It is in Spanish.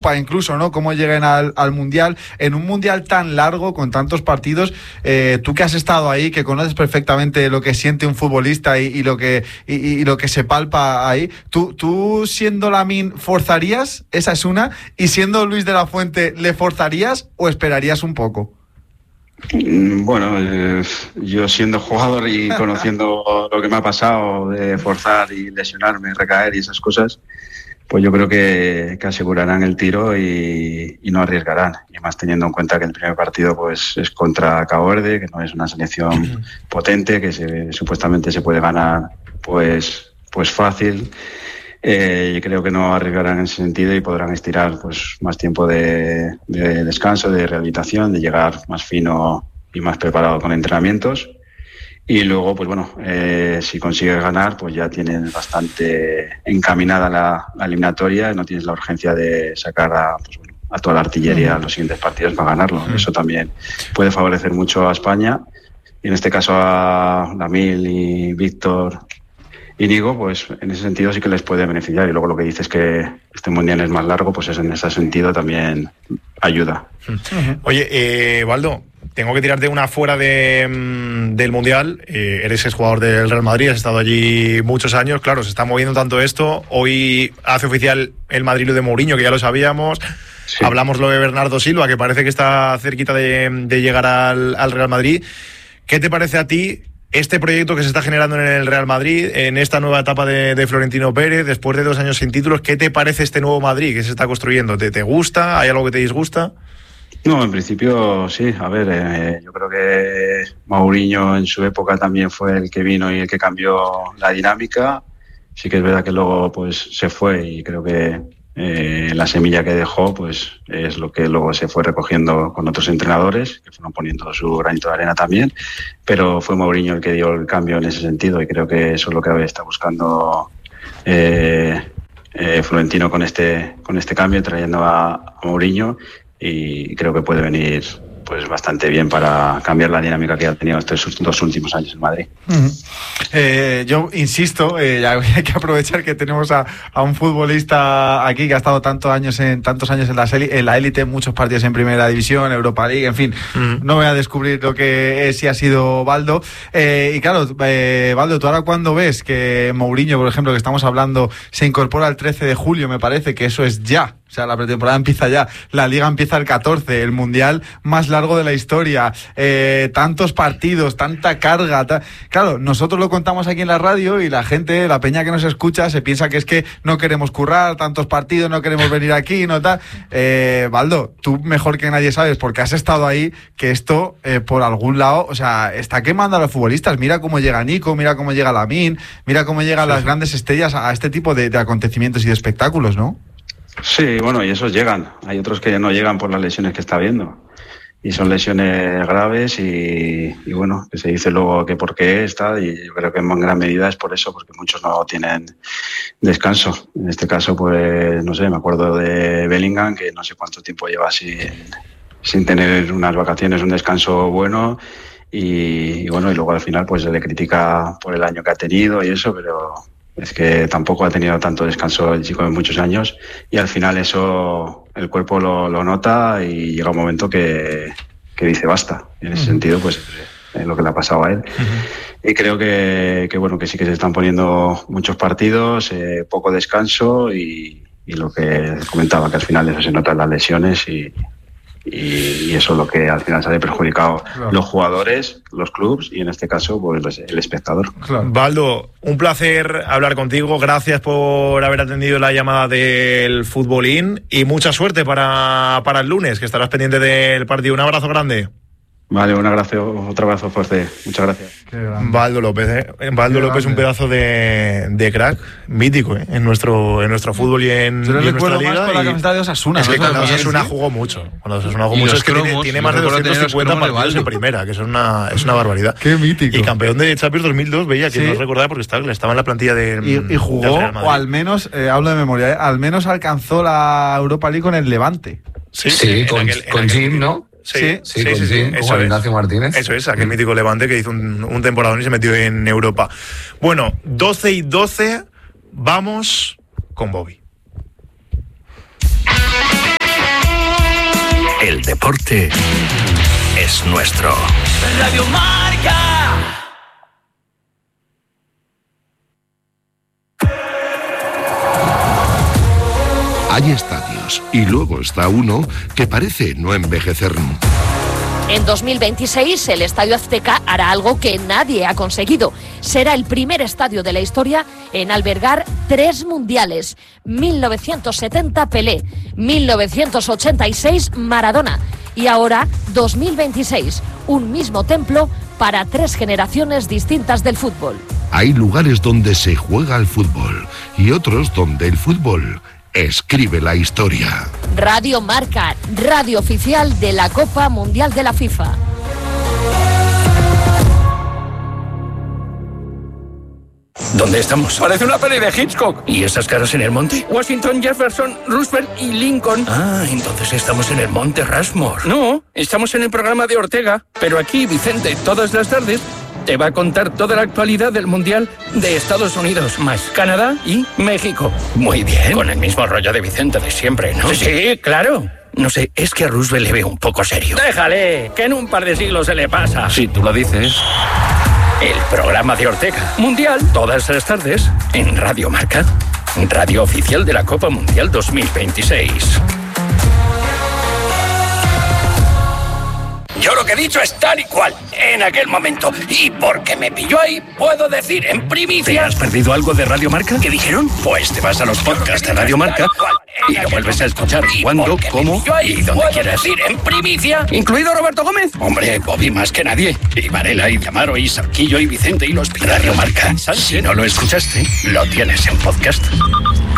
Copa incluso, ¿no? Cómo lleguen al Mundial. En un Mundial tan largo, con tantos partidos, tú que has estado ahí, que conoces perfectamente lo que siente un futbolista y lo que se palpa ahí, ¿tú siendo Lamine forzarías? Esa es una. Y siendo Luis de la Fuente, ¿le forzarías o esperarías un poco? Bueno, yo siendo jugador y conociendo lo que me ha pasado de forzar y lesionarme, recaer y esas cosas, pues yo creo que asegurarán el tiro y no arriesgarán. Y más teniendo en cuenta que el primer partido pues es contra Cabo Verde, que no es una selección potente, que supuestamente se puede ganar pues fácil. Yo creo que no arriesgarán en ese sentido y podrán estirar pues más tiempo de descanso, de rehabilitación, de llegar más fino y más preparado con entrenamientos. Y luego, pues bueno, si consigues ganar, pues ya tienes bastante encaminada la eliminatoria, no tienes la urgencia de sacar a toda la artillería a los siguientes partidos para ganarlo. Eso también puede favorecer mucho a España, y en este caso a Lamine y Víctor y Nico, pues en ese sentido sí que les puede beneficiar. Y luego lo que dices que este mundial es más largo, pues en ese sentido también ayuda. Oye, Baldo, tengo que tirarte una fuera del mundial. Eres exjugador del Real Madrid, has estado allí muchos años. Claro, se está moviendo tanto esto. Hoy hace oficial el Madrid lo de Mourinho, que ya lo sabíamos. Sí. Hablamos lo de Bernardo Silva, que parece que está cerquita de llegar al Real Madrid. ¿Qué te parece a ti este proyecto que se está generando en el Real Madrid, en esta nueva etapa de Florentino Pérez, después de 2 años sin títulos? ¿Qué te parece este nuevo Madrid que se está construyendo? ¿Te gusta? ¿Hay algo que te disgusta? No, en principio sí. A ver, yo creo que Mourinho en su época también fue el que vino y el que cambió la dinámica. Sí que es verdad que luego pues se fue, y creo que la semilla que dejó pues es lo que luego se fue recogiendo con otros entrenadores que fueron poniendo su granito de arena también, pero fue Mourinho el que dio el cambio en ese sentido, y creo que eso es lo que está buscando Florentino con este cambio, trayendo a Mourinho, y creo que puede venir pues bastante bien para cambiar la dinámica que ha tenido estos 2 últimos años en Madrid. Yo insisto, hay que aprovechar que tenemos a un futbolista aquí que ha estado tantos años en la élite, muchos partidos en Primera División, Europa League, en fin. No voy a descubrir lo que sí ha sido Baldo. Y claro, Baldo, tú ahora cuando ves que Mourinho, por ejemplo, que estamos hablando, se incorpora el 13 de julio, me parece que eso es ya. O sea, la pretemporada empieza ya, la Liga empieza el 14, el Mundial más largo de la historia, tantos partidos, tanta carga. Claro, nosotros lo contamos aquí en la radio y la gente, la peña que nos escucha, se piensa que es que no queremos currar tantos partidos, no queremos venir aquí, no tal. Baldo, tú mejor que nadie sabes, porque has estado ahí, que esto, por algún lado, o sea, está quemando a los futbolistas. Mira cómo llega Nico, mira cómo llega Lamine, mira cómo llegan las grandes estrellas a este tipo de acontecimientos y de espectáculos, ¿no? Sí, bueno, y esos llegan. Hay otros que no llegan por las lesiones que está viendo. Y son lesiones graves y bueno, que se dice luego que por qué está, y yo creo que en gran medida es por eso, porque muchos no tienen descanso. En este caso, pues no sé, me acuerdo de Bellingham, que no sé cuánto tiempo lleva sin tener unas vacaciones, un descanso bueno. Y bueno, y luego al final pues se le critica por el año que ha tenido y eso, pero es que tampoco ha tenido tanto descanso el chico en muchos años, y al final eso el cuerpo lo nota, y llega un momento que dice basta. En ese sentido, pues es lo que le ha pasado a él. Y creo que bueno, que sí que se están poniendo muchos partidos, poco descanso, y lo que comentaba, que al final eso se nota en las lesiones, y eso es lo que al final sale perjudicado, claro, los jugadores, los clubs, y en este caso pues el espectador. Claro. Baldo, un placer hablar contigo, gracias por haber atendido la llamada del Futbolín, y mucha suerte para el lunes, que estarás pendiente del partido. Un abrazo grande. Vale, otro abrazo fuerte. Muchas gracias. Baldo López, López, un pedazo de crack mítico en nuestro fútbol y en nuestra liga. Más con la camiseta de Osasuna. Es que cuando Osasuna jugó mucho. Es que tiene más de 250 partidos en primera, que es una barbaridad. Qué mítico. Y campeón de Champions 2002, veía que no recordaba porque estaba en la plantilla de y jugó, o al menos, hablo de memoria, al menos alcanzó la Europa League con el Levante. Sí, con Jim, ¿no? Sí, Juan Ignacio Martínez. Eso es, aquel mítico Levante que hizo un temporadón y se metió en Europa. Bueno, 12:12, vamos con Bobby. deporte es nuestro. Radio Marca. Hay estadios y luego está uno que parece no envejecer nunca. En 2026 el Estadio Azteca hará algo que nadie ha conseguido. Será el primer estadio de la historia en albergar 3 mundiales. 1970 Pelé, 1986 Maradona y ahora 2026, un mismo templo para 3 generaciones distintas del fútbol. Hay lugares donde se juega al fútbol y otros donde el fútbol escribe la historia. Radio Marca, radio oficial de la Copa Mundial de la FIFA. ¿Dónde estamos? Parece una peli de Hitchcock. ¿Y esas caras en el monte? Washington, Jefferson, Roosevelt y Lincoln. Ah, entonces estamos en el monte Rushmore. No, estamos en el programa de Ortega. Pero aquí, Vicente, todas las tardes te va a contar toda la actualidad del Mundial de Estados Unidos, más Canadá y México. Muy bien. Con el mismo rollo de Vicente de siempre, ¿no? Sí, claro. No sé, es que a Roosevelt le veo un poco serio. Déjale, que en un par de siglos se le pasa. Si tú lo dices. El programa de Ortega. Mundial, todas las tardes, en Radio Marca. Radio oficial de la Copa Mundial 2026. Yo lo que he dicho es tal y cual, en aquel momento. Y porque me pilló ahí, puedo decir en primicia... ¿Te has perdido algo de Radio Marca? ¿Qué dijeron? Pues te vas a los podcasts de Radio Marca y lo vuelves a escuchar cuando, cómo y donde quieras. Decir en primicia, incluido Roberto Gómez. Hombre, Bobby más que nadie. Y Varela, y Damaro, y Sarquillo, y Vicente, y los Pilar. Radio Marca. Si no lo escuchaste, lo tienes en podcast.